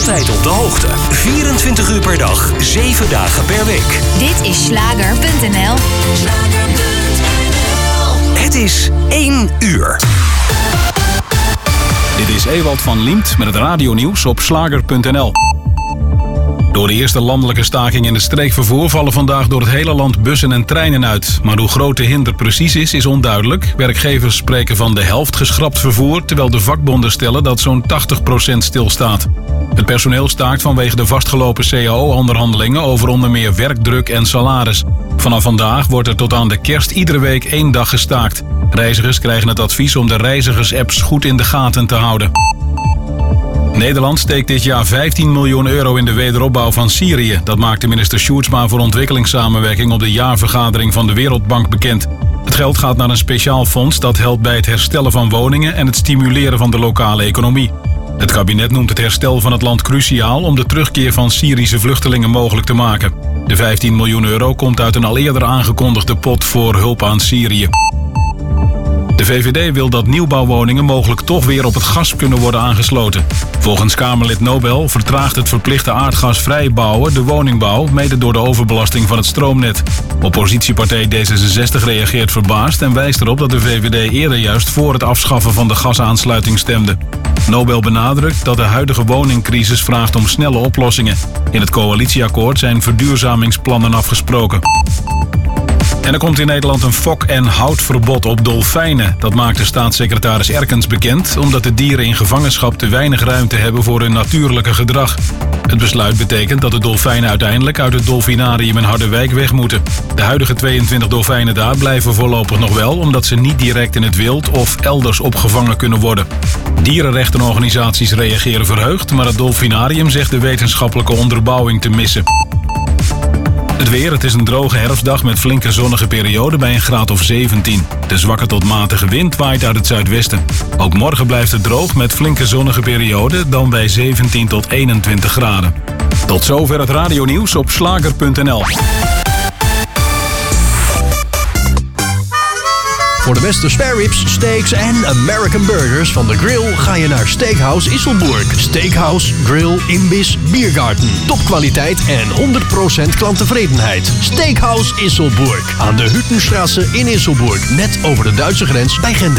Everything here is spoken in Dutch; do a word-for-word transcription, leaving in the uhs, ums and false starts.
Altijd op de hoogte. vierentwintig uur per dag, zeven dagen per week. Dit is Schlager punt n l. Het is één uur. Dit is Ewald van Liemt met het radionieuws op Schlager punt n l. Door de eerste landelijke staking in het streekvervoer vallen vandaag door het hele land bussen en treinen uit. Maar hoe groot de hinder precies is, is onduidelijk. Werkgevers spreken van de helft geschrapt vervoer, terwijl de vakbonden stellen dat zo'n tachtig procent stilstaat. Het personeel staakt vanwege de vastgelopen C A O-onderhandelingen over onder meer werkdruk en salaris. Vanaf vandaag wordt er tot aan de kerst iedere week één dag gestaakt. Reizigers krijgen het advies om de reizigers-apps goed in de gaten te houden. Nederland steekt dit jaar vijftien miljoen euro in de wederopbouw van Syrië. Dat maakte minister Sjoerdsma voor ontwikkelingssamenwerking op de jaarvergadering van de Wereldbank bekend. Het geld gaat naar een speciaal fonds dat helpt bij het herstellen van woningen en het stimuleren van de lokale economie. Het kabinet noemt het herstel van het land cruciaal om de terugkeer van Syrische vluchtelingen mogelijk te maken. De vijftien miljoen euro komt uit een al eerder aangekondigde pot voor hulp aan Syrië. De V V D wil dat nieuwbouwwoningen mogelijk toch weer op het gas kunnen worden aangesloten. Volgens Kamerlid Nobel vertraagt het verplichte aardgasvrij bouwen de woningbouw, mede door de overbelasting van het stroomnet. Oppositiepartij D zesenzestig reageert verbaasd en wijst erop dat de V V D eerder juist voor het afschaffen van de gasaansluiting stemde. Nobel benadrukt dat de huidige woningcrisis vraagt om snelle oplossingen. In het coalitieakkoord zijn verduurzamingsplannen afgesproken. En er komt in Nederland een fok- en houtverbod op dolfijnen. Dat maakte staatssecretaris Erkens bekend, omdat de dieren in gevangenschap te weinig ruimte hebben voor hun natuurlijke gedrag. Het besluit betekent dat de dolfijnen uiteindelijk uit het dolfinarium in Harderwijk weg moeten. De huidige tweeëntwintig dolfijnen daar blijven voorlopig nog wel, omdat ze niet direct in het wild of elders opgevangen kunnen worden. Dierenrechtenorganisaties reageren verheugd, maar het dolfinarium zegt de wetenschappelijke onderbouwing te missen. Het weer, het is een droge herfstdag met flinke zonnige perioden bij een graad of zeventien. De zwakke tot matige wind waait uit het zuidwesten. Ook morgen blijft het droog met flinke zonnige perioden, dan bij zeventien tot eenentwintig graden. Tot zover het radionieuws op Schlager punt n l. Voor de beste spare ribs, steaks en American burgers van de grill ga je naar Steakhouse Isselburg. Steakhouse, grill, imbis, biergarten. Topkwaliteit en honderd procent klanttevredenheid. Steakhouse Isselburg aan de Hüttenstraße in Isselburg, net over de Duitse grens bij Gendringen.